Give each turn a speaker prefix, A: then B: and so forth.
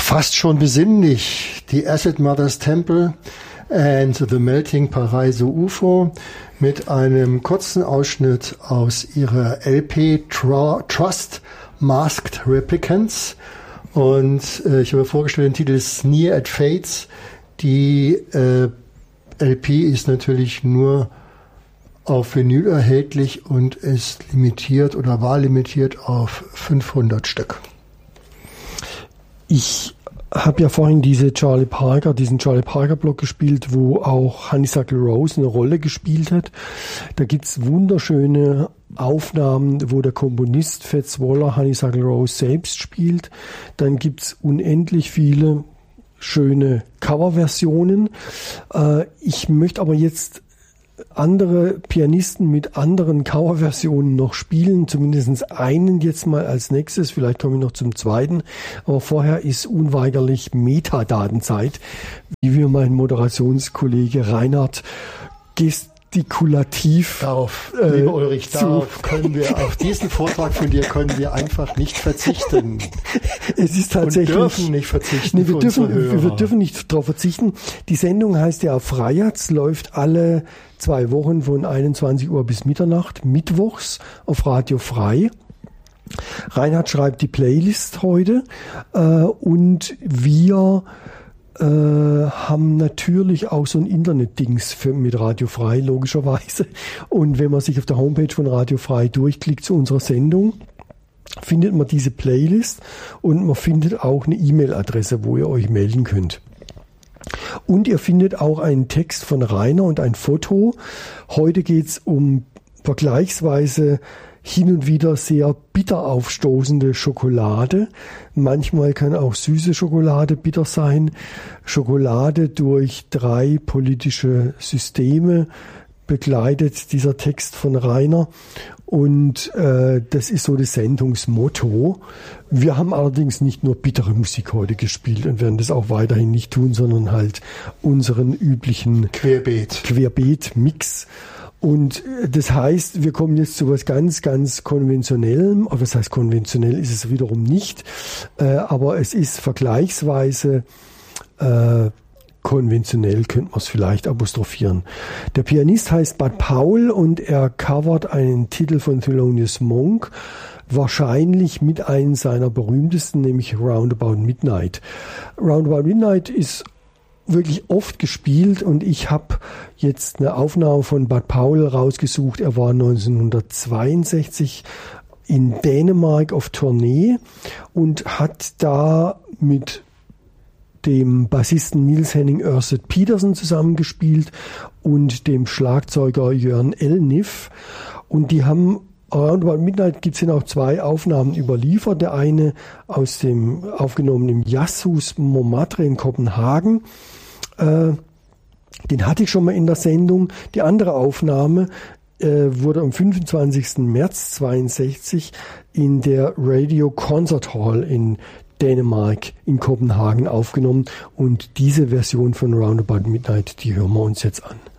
A: Fast schon besinnlich. Die Acid Mother's Temple and the Melting Paraiso UFO mit einem kurzen Ausschnitt aus ihrer LP Trust Masked Replicants. Und ich habe vorgestellt, den Titel Sneer at Fates. Die LP ist natürlich nur auf Vinyl erhältlich und ist limitiert oder war limitiert auf 500 Stück.
B: Ich habe ja vorhin diesen Charlie Parker-Block gespielt, wo auch Honeysuckle Rose eine Rolle gespielt hat. Da gibt's wunderschöne Aufnahmen, wo der Komponist Fats Waller Honeysuckle Rose selbst spielt. Dann gibt's unendlich viele schöne Coverversionen. Ich möchte aber jetzt andere Pianisten mit anderen Coverversionen noch spielen, zumindest einen jetzt mal als nächstes, vielleicht komme ich noch zum zweiten, aber vorher ist unweigerlich Metadatenzeit, wie wir mein Moderationskollege Reinhard gestikulativ
A: lieber Ulrich, auf diesen Vortrag von dir können wir einfach nicht verzichten.
B: Es ist tatsächlich.
A: Und dürfen nicht verzichten.
B: Nee, wir dürfen nicht darauf verzichten. Die Sendung heißt ja Freiherz, läuft alle 2 Wochen von 21 Uhr bis Mitternacht, mittwochs auf Radio Frei. Reinhard schreibt die Playlist heute und wir haben natürlich auch so ein Internet-Dings mit Radio Frei, logischerweise. Und wenn man sich auf der Homepage von Radio Frei durchklickt zu unserer Sendung, findet man diese Playlist und man findet auch eine E-Mail-Adresse, wo ihr euch melden könnt. Und ihr findet auch einen Text von Rainer und ein Foto. Heute geht's um vergleichsweise hin und wieder sehr bitter aufstoßende Schokolade. Manchmal kann auch süße Schokolade bitter sein. Schokolade durch 3 politische Systeme begleitet dieser Text von Rainer. Und das ist so das Sendungsmotto. Wir haben allerdings nicht nur bittere Musik heute gespielt und werden das auch weiterhin nicht tun, sondern halt unseren üblichen Querbeet-Mix. Und das heißt, wir kommen jetzt zu was ganz, ganz Konventionellem. Aber was heißt konventionell, ist es wiederum nicht. Aber es ist vergleichsweise konventionell, könnte man es vielleicht apostrophieren. Der Pianist heißt Bud Powell und er covert einen Titel von Thelonious Monk, wahrscheinlich mit einem seiner berühmtesten, nämlich Roundabout Midnight. Roundabout Midnight ist wirklich oft gespielt und ich habe jetzt eine Aufnahme von Bud Powell rausgesucht. Er war 1962 in Dänemark auf Tournee und hat da mit dem Bassisten Niels Henning Ørsted Petersen zusammengespielt und dem Schlagzeuger Jørn Elnif. Und die haben Roundabout Midnight gibt's dann auch 2 Aufnahmen überliefert. Der eine aufgenommen im Jazzhus Montmartre in Kopenhagen. Den hatte ich schon mal in der Sendung. Die andere Aufnahme wurde am 25. März 1962 in der Radio Concert Hall in Dänemark in Kopenhagen aufgenommen. Und diese Version von Roundabout Midnight, die hören wir uns jetzt an.